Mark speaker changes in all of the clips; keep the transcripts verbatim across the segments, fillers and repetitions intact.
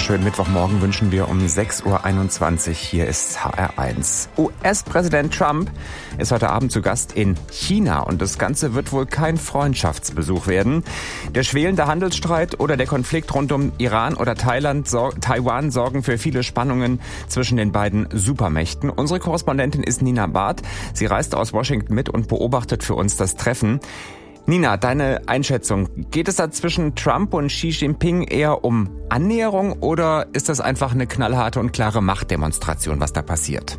Speaker 1: wunderschönen Mittwochmorgen wünschen wir um sechs Uhr einundzwanzig. Hier ist H R eins. U S-Präsident Trump ist heute Abend zu Gast in China und das Ganze wird wohl kein Freundschaftsbesuch werden. Der schwelende Handelsstreit oder der Konflikt rund um Iran oder Thailand, Sor- Taiwan sorgen für viele Spannungen zwischen den beiden Supermächten. Unsere Korrespondentin ist Nina Barth. Sie reist aus Washington mit und beobachtet für uns das Treffen. Nina, deine Einschätzung, geht es da zwischen Trump und Xi Jinping eher um Annäherung oder ist das einfach eine knallharte und klare Machtdemonstration, was da passiert?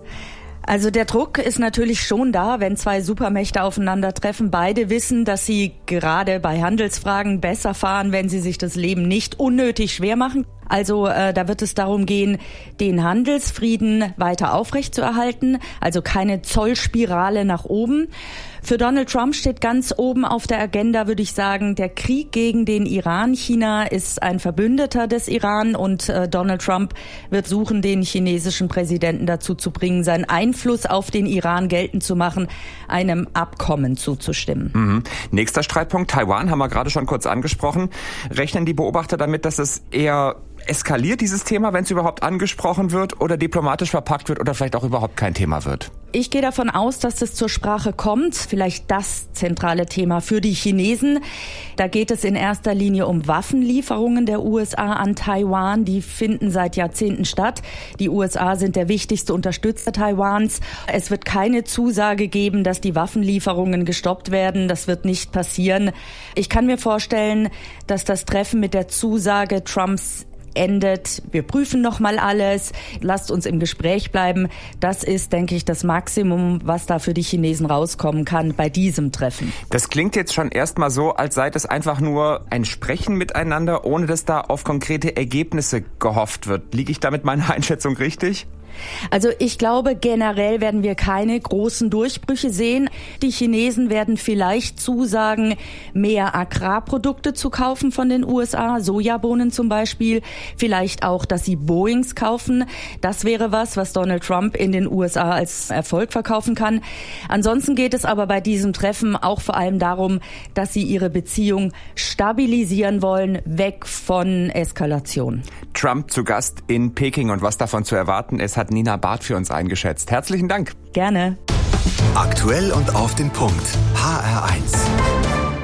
Speaker 2: Also der Druck ist natürlich schon da, wenn zwei Supermächte aufeinandertreffen. Beide wissen, dass sie gerade bei Handelsfragen besser fahren, wenn sie sich das Leben nicht unnötig schwer machen. Also äh, da wird es darum gehen, den Handelsfrieden weiter aufrechtzuerhalten, also keine Zollspirale nach oben. Für Donald Trump steht ganz oben auf der Agenda, würde ich sagen, der Krieg gegen den Iran. China ist ein Verbündeter des Iran und äh, Donald Trump wird suchen, den chinesischen Präsidenten dazu zu bringen, seinen Einfluss auf den Iran geltend zu machen, einem Abkommen zuzustimmen.
Speaker 1: Mhm. Nächster Streitpunkt, Taiwan, haben wir gerade schon kurz angesprochen. Rechnen die Beobachter damit, dass es eher eskaliert, dieses Thema, wenn es überhaupt angesprochen wird oder diplomatisch verpackt wird oder vielleicht auch überhaupt kein Thema wird?
Speaker 2: Ich gehe davon aus, dass es zur Sprache kommt. Vielleicht das zentrale Thema für die Chinesen. Da geht es in erster Linie um Waffenlieferungen der U S A an Taiwan. Die finden seit Jahrzehnten statt. Die U S A sind der wichtigste Unterstützer Taiwans. Es wird keine Zusage geben, dass die Waffenlieferungen gestoppt werden. Das wird nicht passieren. Ich kann mir vorstellen, dass das Treffen mit der Zusage Trumps endet. Wir prüfen noch mal alles. Lasst uns im Gespräch bleiben. Das ist, denke ich, das Maximum, was da für die Chinesen rauskommen kann bei diesem Treffen.
Speaker 1: Das klingt jetzt schon erstmal so, als sei das einfach nur ein Sprechen miteinander, ohne dass da auf konkrete Ergebnisse gehofft wird. Liege ich da mit meiner Einschätzung richtig?
Speaker 2: Also ich glaube, generell werden wir keine großen Durchbrüche sehen. Die Chinesen werden vielleicht zusagen, mehr Agrarprodukte zu kaufen von den U S A, Sojabohnen zum Beispiel. Vielleicht auch, dass sie Boeings kaufen. Das wäre was, was Donald Trump in den U S A als Erfolg verkaufen kann. Ansonsten geht es aber bei diesem Treffen auch vor allem darum, dass sie ihre Beziehung stabilisieren wollen, weg von Eskalation.
Speaker 1: Trump zu Gast in Peking und was davon zu erwarten ist, hat Nina Barth für uns eingeschätzt. Herzlichen Dank.
Speaker 2: Gerne.
Speaker 3: Aktuell und auf den Punkt. H R eins.